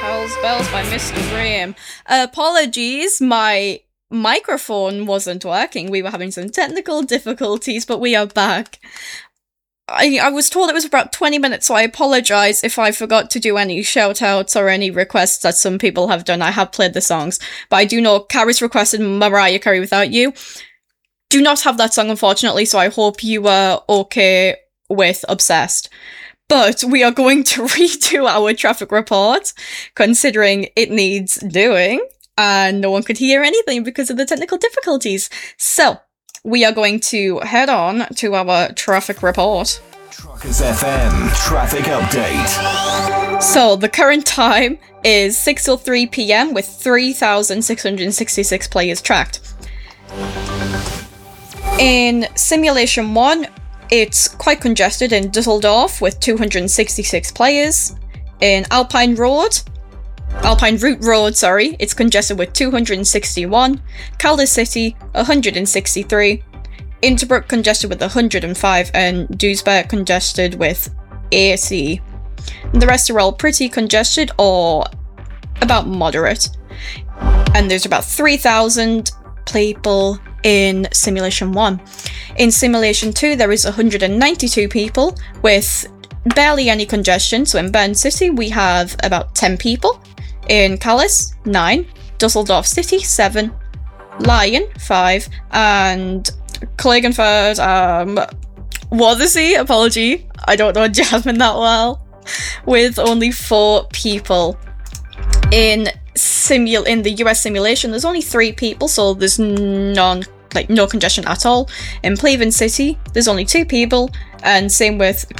Hell's Bells by Mr. Graham. Apologies, my microphone wasn't working. We were having some technical difficulties, but we are back. I was told it was about 20 minutes, so I apologise if I forgot to do any shout-outs or any requests that some people have done. I have played the songs, but I do know Carrie's requested Mariah Carey Without You. Do not have that song, unfortunately, so I hope you were okay with Obsessed. But we are going to redo our traffic report, considering it needs doing, and no one could hear anything because of the technical difficulties. So, we are going to head on to our traffic report. Truckers FM traffic update. So, the current time is 6 till 3 p.m. with 3,666 players tracked. In Simulation 1, it's quite congested in Dusseldorf with 266 players. In Alpine Route Road, it's congested with 261. Calder City, 163. Interbrook congested with 105, and Duisburg congested with 80. And the rest are all pretty congested or about moderate. And there's about 3,000 people in Simulation 1. In Simulation 2, there is 192 people with barely any congestion. So in Bern City, we have about 10 people. In Calais, 9. Dusseldorf City, 7. Lyon, 5. And Klagenfurt, Wörthersee, apology, I don't know German that well, with only 4 people. In the US simulation, there's only 3 people, so there's no congestion at all. In Pleven City, there's only 2 people, and same with